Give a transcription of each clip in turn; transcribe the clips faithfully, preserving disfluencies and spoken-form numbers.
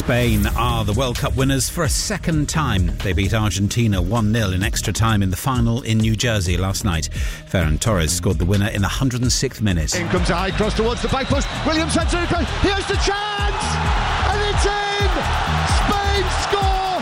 Spain are the World Cup winners for a second time. They beat Argentina one nil in extra time in the final in New Jersey last night. Ferran Torres scored the winner in the one hundred sixth minute. In comes a high cross towards the back post. Williams sends it across. Here's the chance! And it's in! Spain score!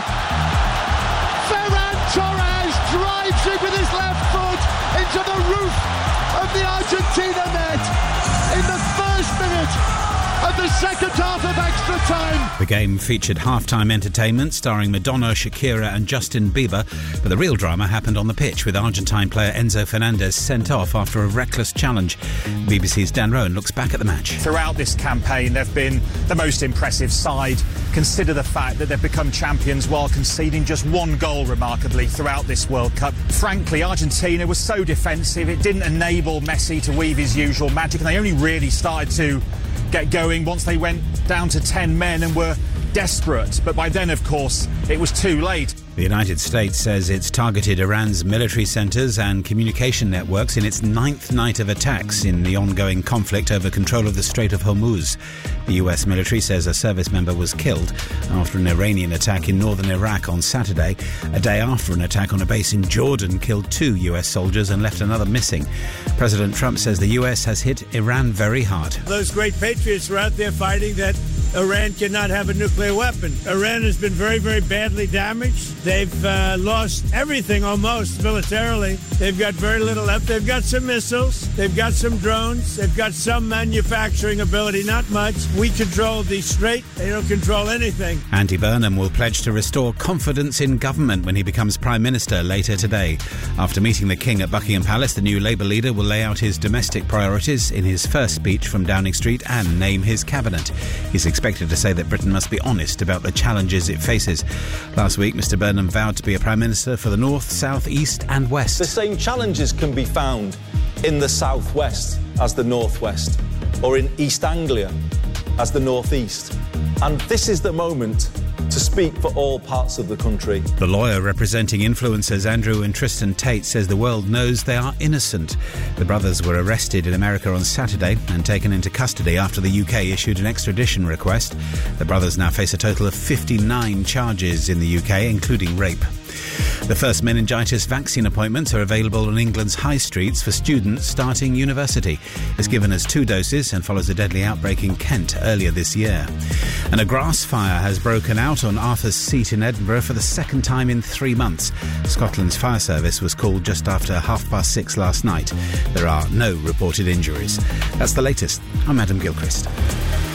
Ferran Torres drives it with his left foot into the roof of the Argentina net in the first minute of the second half of extra time. The game featured half-time entertainment starring Madonna, Shakira and Justin Bieber, but the real drama happened on the pitch with Argentine player Enzo Fernandez sent off after a reckless challenge. B B C's Dan Rowan looks back at the match. Throughout this campaign, they've been the most impressive side. Consider the fact that they've become champions while conceding just one goal, remarkably, throughout this World Cup. Frankly, Argentina was so defensive, it didn't enable Messi to weave his usual magic, and they only really started to get going once they went down to ten men and were desperate. But by then, of course, it was too late. The United States says it's targeted Iran's military centres and communication networks in its ninth night of attacks in the ongoing conflict over control of the Strait of Hormuz. The U S military says a service member was killed after an Iranian attack in northern Iraq on Saturday. A day after an attack on a base in Jordan killed two U S soldiers and left another missing. President Trump says the U S has hit Iran very hard. Those great patriots are out there fighting that Iran cannot have a nuclear weapon. Iran has been very, very badly damaged. They've uh, lost everything almost militarily. They've got very little left. They've got some missiles. They've got some drones. They've got some manufacturing ability, not much. We control the strait. They don't control anything. Andy Burnham will pledge to restore confidence in government when he becomes Prime Minister later today. After meeting the King at Buckingham Palace, the new Labour leader will lay out his domestic priorities in his first speech from Downing Street and name his cabinet. He's expected to say that Britain must be honest about the challenges it faces. Last week, Mr Burnham vowed to be a Prime Minister for the North, South, East and West. The same challenges can be found in the South West as the North West, or in East Anglia as the North East. And this is the moment to speak for all parts of the country. The lawyer representing influencers Andrew and Tristan Tate says the world knows they are innocent. The brothers were arrested in America on Saturday and taken into custody after the U K issued an extradition request. The brothers now face a total of fifty-nine charges in the U K, including rape. The first meningitis vaccine appointments are available on England's high streets for students starting university. It's given as two doses and follows a deadly outbreak in Kent earlier this year. And a grass fire has broken out on Arthur's Seat in Edinburgh for the second time in three months. Scotland's fire service was called just after half past six last night. There are no reported injuries. That's the latest. I'm Adam Gilchrist.